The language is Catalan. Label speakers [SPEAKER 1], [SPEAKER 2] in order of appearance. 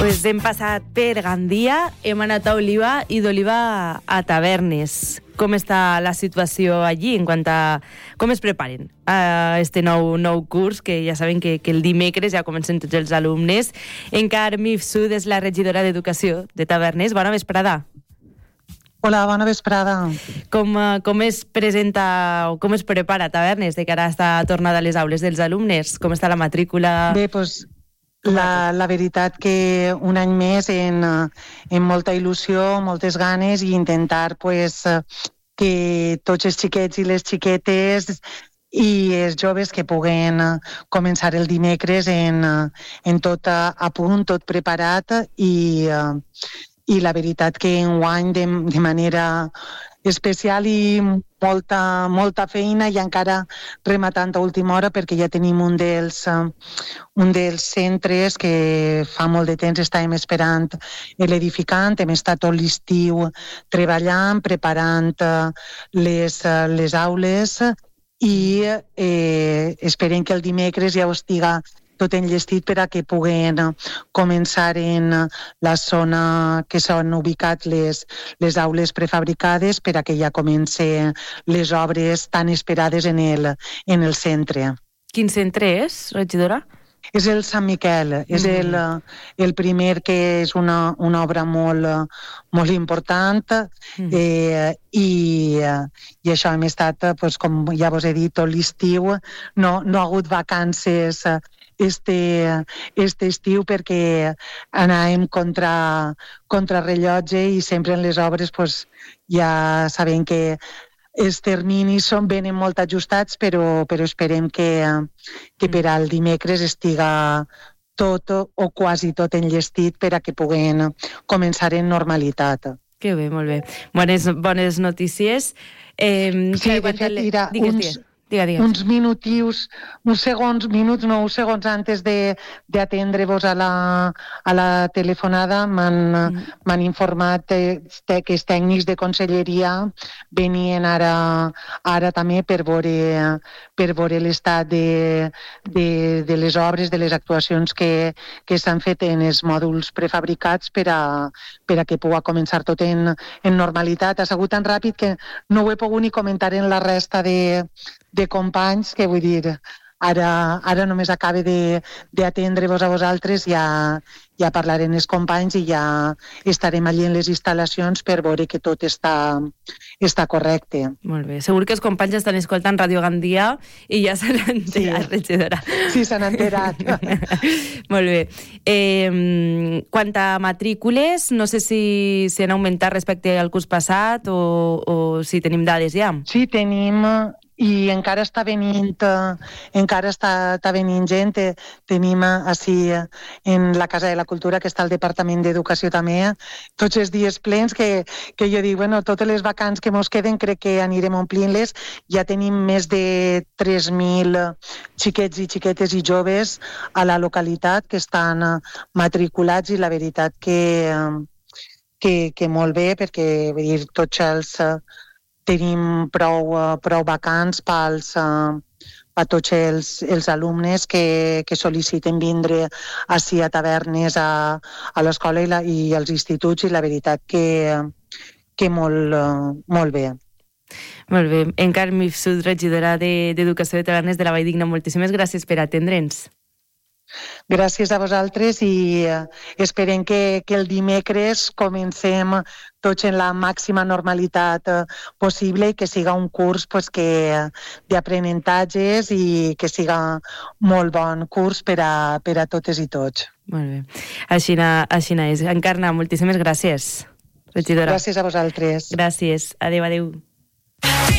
[SPEAKER 1] Pues hem passat per Gandia, hem anat a Oliva i d'Oliva a Tavernes. Com està la situació allí en quant a com es preparen a este nou curs, que ja saben que el dimecres ja comencen tots els alumnes. Encara Mifsud és la regidora d'Educació de Tavernes. Bona vesprada.
[SPEAKER 2] Hola, bona vesprada.
[SPEAKER 1] Com es presenta o com es prepara Tavernes de cara a esta tornada a les aules dels alumnes? Com està la matrícula?
[SPEAKER 2] Bé, doncs la veritat que un any més en molta il·lusió, moltes ganes i intentar pues, que tots els xiquets i les xiquetes i els joves que puguen començar el dimecres en tot a punt, tot preparat i la veritat que enguany de manera especial i molta feina i encara rematant a última hora perquè ja tenim un dels centres que fa molt de temps estàvem esperant l'edificant, hem estat tot l'estiu treballant, preparant les aules i esperem que el dimecres ja ho estiga tot enllestit per a que puguen començar en la zona que s'han ubicat les aules prefabricades per a que ja comencen les obres tan esperades en el centre.
[SPEAKER 1] Quin centre és, regidora?
[SPEAKER 2] És el Sant Miquel, és el primer que és una obra molt important i això hem estat, com ja vos he dit, tot l'estiu, no ha hagut vacances este estiu perquè anàvem contra rellotge i sempre en les obres ja sabem que els terminis venen molt ajustats, però esperem que per al dimecres estiga tot o quasi tot enllestit per a que puguen començar en normalitat.
[SPEAKER 1] Que bé, molt bé. Bones notícies.
[SPEAKER 2] Sí, de fet, mira, uns segons antes d'atendre-vos a la telefonada m'han informat que els tècnics de conselleria venien ara també per veure l'estat de les obres, de les actuacions que s'han fet en els mòduls prefabricats per a que pugui començar tot en normalitat. Ha sigut tan ràpid que no ho he pogut ni comentar en la resta de companys, que vull dir, ara només acabe d'atendre-vos a vosaltres, ja parlarem els companys i ja estarem allí en les instal·lacions per veure que tot està correcte.
[SPEAKER 1] Molt bé. Segur que els companys estan escoltant Ràdio Gandia i ja s'han enterat, regidora.
[SPEAKER 2] Sí, s'han enterat.
[SPEAKER 1] Molt bé. Quant a matrícules, no sé si han augmentat respecte al curs passat o si tenim dades ja.
[SPEAKER 2] Sí, tenim i encara està venint gent. Tenim així en la Casa de la Cultura, que està al Departament d'Educació també, tots els dies plens que jo dic, bueno, totes les vacants que mos queden crec que anirem omplint-les. Ja tenim més de 3.000 xiquets i xiquetes i joves a la localitat que estan matriculats i la veritat que molt bé, perquè vull dir, tots els tenim prou vacants per tots els alumnes que sol·liciten vindre ací a Tavernes, a l'escola i als instituts, i la veritat que molt bé.
[SPEAKER 1] Molt bé. Encara Mifsud, regidora d'Educació de Tavernes de la Valldigna, moltíssimes gràcies per atendre'ns.
[SPEAKER 2] Gràcies a vosaltres i esperem que el dimecres comencem tots en la màxima normalitat possible i que siga un curs d'aprenentatges i que siga molt bon curs per a totes i tots.
[SPEAKER 1] Molt bé. Així és. Encarna, moltíssimes gràcies, regidora.
[SPEAKER 2] Gràcies a vosaltres.
[SPEAKER 1] Gràcies. Adéu.